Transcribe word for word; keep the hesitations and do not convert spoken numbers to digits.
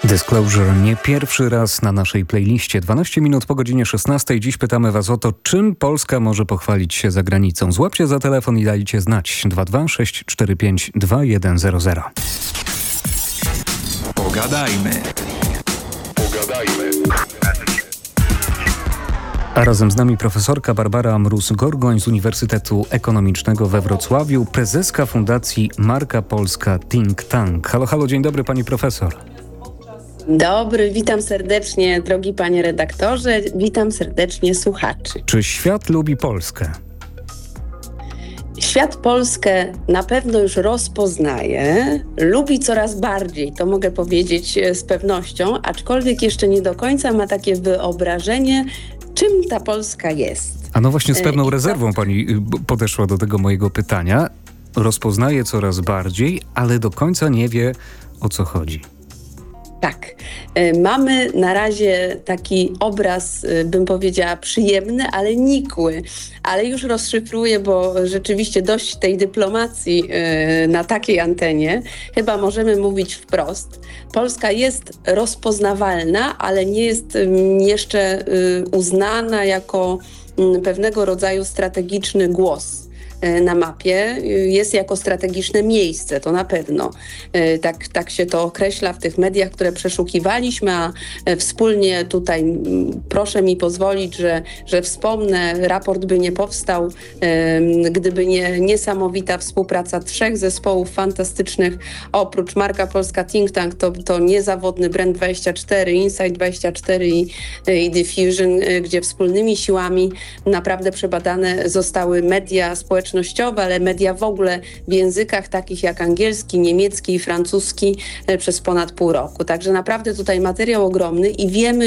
Disclosure nie pierwszy raz na naszej playliście. dwanaście minut po godzinie szesnastej. Dziś pytamy Was o to, czym Polska może pochwalić się za granicą. Złapcie za telefon i dajcie znać. dwa dwa sześć cztery pięć dwa jeden zero zero. Pogadajmy. Pogadajmy. A razem z nami profesorka Barbara Mróz-Gorgoń z Uniwersytetu Ekonomicznego we Wrocławiu, prezeska Fundacji Marka Polska Think Tank. Halo, halo, dzień dobry pani profesor. Dobry, witam serdecznie, drogi panie redaktorze, witam serdecznie słuchaczy. Czy świat lubi Polskę? Świat Polskę na pewno już rozpoznaje, lubi coraz bardziej, to mogę powiedzieć z pewnością, aczkolwiek jeszcze nie do końca ma takie wyobrażenie, czym ta Polska jest. A no właśnie z pewną I rezerwą pani podeszła do tego mojego pytania. Rozpoznaje coraz bardziej, ale do końca nie wie, o co chodzi. Tak, mamy na razie taki obraz, bym powiedziała, przyjemny, ale nikły, ale już rozszyfruję, bo rzeczywiście dość tej dyplomacji na takiej antenie. Chyba możemy mówić wprost. Polska jest rozpoznawalna, ale nie jest jeszcze uznana jako pewnego rodzaju strategiczny głos na mapie, jest jako strategiczne miejsce, to na pewno. Tak, tak się to określa w tych mediach, które przeszukiwaliśmy, a wspólnie tutaj proszę mi pozwolić, że, że wspomnę, raport by nie powstał, gdyby nie niesamowita współpraca trzech zespołów fantastycznych. Oprócz Marka Polska Think Tank to, to niezawodny Brand dwadzieścia cztery, Insight dwadzieścia cztery i, i Diffusion, gdzie wspólnymi siłami naprawdę przebadane zostały media społecznościowe, ale media w ogóle w językach takich jak angielski, niemiecki i francuski przez ponad pół roku. Także naprawdę tutaj materiał ogromny i wiemy